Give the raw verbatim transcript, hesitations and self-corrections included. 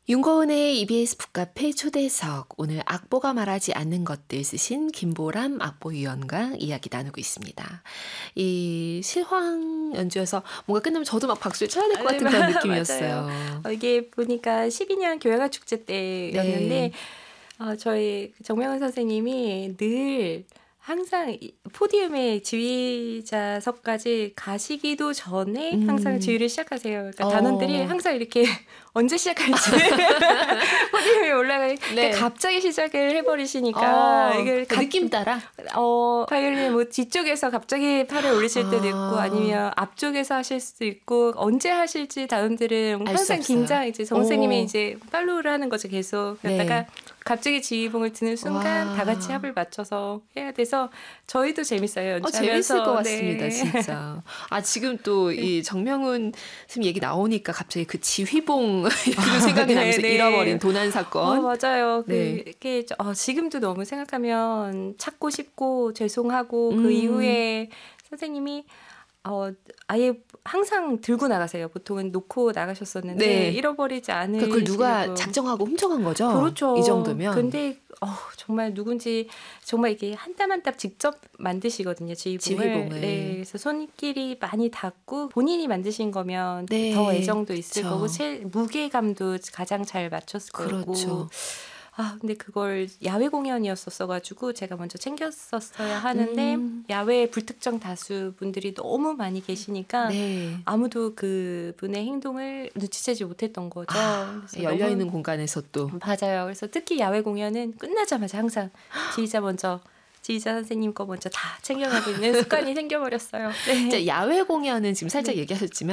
윤고은의 이비에스 북카페 초대석, 오늘 악보가 말하지 않는 것들 쓰신 김보람 악보위원과 이야기 나누고 있습니다. 이 실황 연주여서 뭔가 끝나면 저도 막 박수를 쳐야 될 것 같은 그런 느낌이었어요. 어, 이게 보니까 십이 년 교향악 축제 때였는데 네. 어, 저희 정명훈 선생님이 늘 항상 포디움에 지휘자석까지 가시기도 전에 음. 항상 지휘를 시작하세요. 그러니까 어. 단원들이 항상 이렇게 언제 시작할지 포디움에 올라가니 네. 갑자기 시작을 해버리시니까 어, 이걸 그 느낌 따라 어, 바이올린 뭐 뒤쪽에서 갑자기 팔을 올리실 때도 아. 있고 아니면 앞쪽에서 하실 수도 있고 언제 하실지 단원들은 알 수 항상 없어요. 긴장 이제 선생님이 오. 이제 팔로우를 하는 거죠 계속. 그러다가 네. 갑자기 지휘봉을 드는 순간 와. 다 같이 합을 맞춰서 해야 돼서 저희도 재밌어요. 어, 연주하면서. 재밌을 것 같습니다, 네. 진짜. 아, 지금 또 이 정명훈 선생님 얘기 나오니까 갑자기 그 지휘봉 그 생각이 네, 나면서 네. 잃어버린 도난 사건. 어, 맞아요. 네. 그게 어, 지금도 너무 생각하면 찾고 싶고 죄송하고 음. 그 이후에 선생님이 어, 아예 항상 들고 나가세요. 보통은 놓고 나가셨었는데 네. 잃어버리지 않으려고. 그러니까 그걸 누가 작정하고 훔쳐간 거죠? 그렇죠. 이 정도면. 근데 어, 정말 누군지 정말 이게 한 땀 한 땀 직접 만드시거든요. 지휘봉을. 지휘봉을. 네, 그래서 손길이 많이 닿고 본인이 만드신 거면 네. 더 애정도 있을 그렇죠. 거고 제일 무게감도 가장 잘 맞췄을 그렇죠. 거고. 아, 근데 그걸 야외 공연이었었어가지고 제가 먼저 챙겼었어야 하는데 음. 야외 불특정 다수 분들이 너무 많이 계시니까 네. 아무도 그 분의 행동을 눈치채지 못했던 거죠. 아, 그래서 열려 너무- 있는 공간에서 또 맞아요. 그래서 특히 야외 공연은 끝나자마자 항상 지휘자 먼저 지휘자 선생님 거 먼저 다 챙겨가고 있는 습관이 생겨버렸어요. 네. 진짜 야외 공연은 지금 살짝 얘기하셨지만